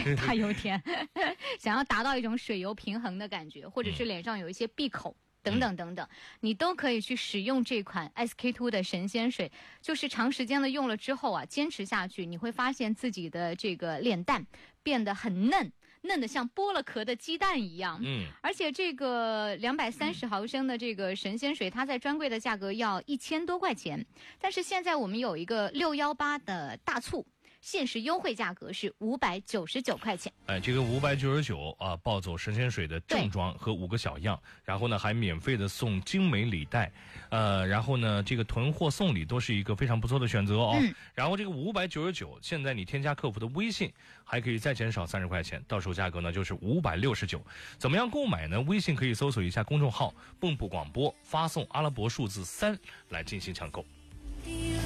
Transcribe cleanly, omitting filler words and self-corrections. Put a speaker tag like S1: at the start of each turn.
S1: 大油田，想要达到一种水油平衡的感觉，或者是脸上有一些闭口。等等等等，你都可以去使用这款 SK-II 的神仙水，就是长时间的用了之后啊，坚持下去，你会发现自己的这个脸蛋变得很嫩的像剥了壳的鸡蛋一样。而且这个230毫升的这个神仙水，它在专柜的价格要1000多块钱，但是现在我们有一个618的大促。限时优惠价格是599块钱。
S2: 这个599啊，抱走神仙水的正装和5个小样，然后呢还免费的送精美礼袋，然后呢这个囤货送礼都是一个非常不错的选择哦。然后这个599，现在你添加客服的微信，还可以再减少30块钱，到手价格呢就是569。怎么样购买呢？微信可以搜索一下公众号“蚌埠广播”，发送阿拉伯数字3来进行抢购。